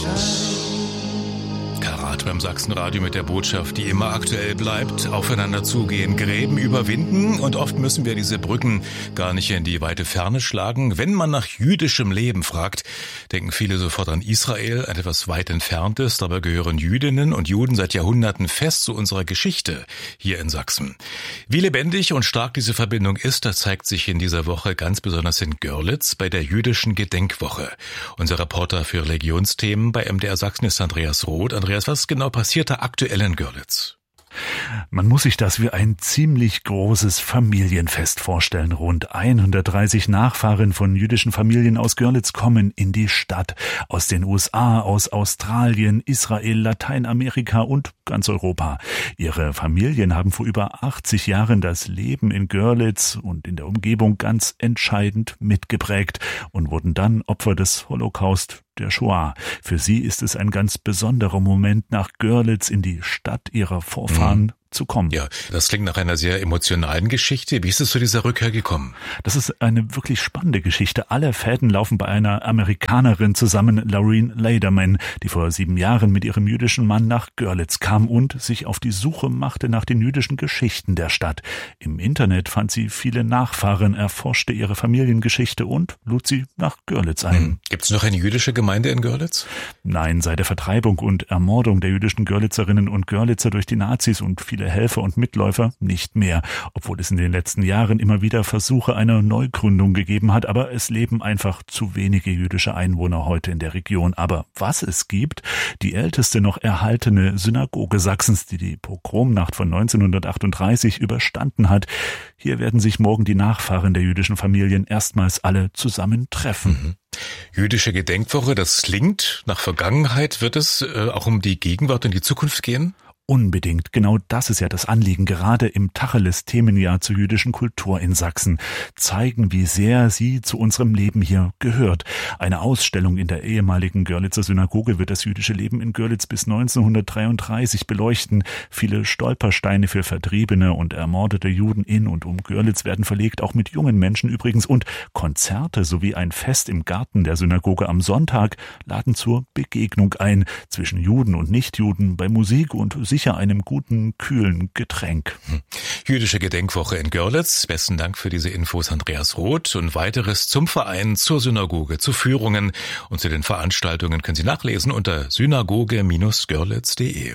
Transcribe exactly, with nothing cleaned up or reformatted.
Karat beim Sachsenradio mit der Botschaft, die immer aktuell bleibt: Aufeinander zugehen, Gräben überwinden, und oft müssen wir diese Brücken gar nicht in die weite Ferne schlagen. Wenn man nach jüdischem Leben fragt, denken viele sofort an Israel, ein etwas weit entferntes. Dabei gehören Jüdinnen und Juden seit Jahrhunderten fest zu unserer Geschichte hier in Sachsen. Wie lebendig und stark diese Verbindung ist, das zeigt sich in dieser Woche ganz besonders in Görlitz bei der jüdischen Gedenkwoche. Unser Reporter für Religionsthemen bei M D R Sachsen ist Andreas Roth. Andreas, was genau passiert da aktuell in Görlitz? Man muss sich das wie ein ziemlich großes Familienfest vorstellen. Rund hundertdreißig Nachfahren von jüdischen Familien aus Görlitz kommen in die Stadt. Aus den U S A, aus Australien, Israel, Lateinamerika und ganz Europa. Ihre Familien haben vor über achtzig Jahren das Leben in Görlitz und in der Umgebung ganz entscheidend mitgeprägt und wurden dann Opfer des Holocaust, der Shoah. Für sie ist es ein ganz besonderer Moment, nach Görlitz in die Stadt ihrer Vorfahren mhm. zu kommen. Ja, das klingt nach einer sehr emotionalen Geschichte. Wie ist es zu dieser Rückkehr gekommen? Das ist eine wirklich spannende Geschichte. Alle Fäden laufen bei einer Amerikanerin zusammen, Laureen Lederman, die vor sieben Jahren mit ihrem jüdischen Mann nach Görlitz kam und sich auf die Suche machte nach den jüdischen Geschichten der Stadt. Im Internet fand sie viele Nachfahren, erforschte ihre Familiengeschichte und lud sie nach Görlitz ein. Hm. Gibt es noch eine jüdische Gemeinde in Görlitz? Nein, seit der Vertreibung und Ermordung der jüdischen Görlitzerinnen und Görlitzer durch die Nazis und viele Helfer und Mitläufer nicht mehr, obwohl es in den letzten Jahren immer wieder Versuche einer Neugründung gegeben hat, aber es leben einfach zu wenige jüdische Einwohner heute in der Region. Aber was es gibt, die älteste noch erhaltene Synagoge Sachsens, die die Pogromnacht von neunzehnhundertachtunddreißig überstanden hat. Hier werden sich morgen die Nachfahren der jüdischen Familien erstmals alle zusammen treffen. Mhm. Jüdische Gedenkwoche, das klingt nach Vergangenheit. Wird es äh, auch um die Gegenwart und die Zukunft gehen? Unbedingt. Genau das ist ja das Anliegen, gerade im Tacheles-Themenjahr zur jüdischen Kultur in Sachsen. Zeigen, wie sehr sie zu unserem Leben hier gehört. Eine Ausstellung in der ehemaligen Görlitzer Synagoge wird das jüdische Leben in Görlitz bis neunzehnhundertdreiunddreißig beleuchten. Viele Stolpersteine für vertriebene und ermordete Juden in und um Görlitz werden verlegt, auch mit jungen Menschen übrigens. Und Konzerte sowie ein Fest im Garten der Synagoge am Sonntag laden zur Begegnung ein zwischen Juden und Nichtjuden bei Musik und sicher einem guten, kühlen Getränk. Jüdische Gedenkwoche in Görlitz. Besten Dank für diese Infos, Andreas Roth. Und weiteres zum Verein, zur Synagoge, zu Führungen und zu den Veranstaltungen können Sie nachlesen unter synagoge Bindestrich görlitz punkt de.